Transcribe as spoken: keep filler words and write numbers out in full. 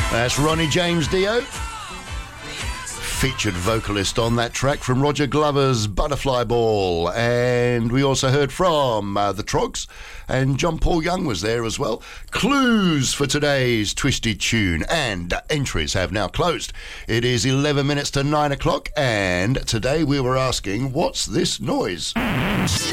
That's Ronnie James Dio, featured vocalist on that track from Roger Glover's Butterfly Ball. And we also heard from uh, the Trogs, and John Paul Young was there as well. Clues for today's Twisty Tune, and entries have now closed. It is eleven minutes to nine o'clock, and today we were asking, what's this noise?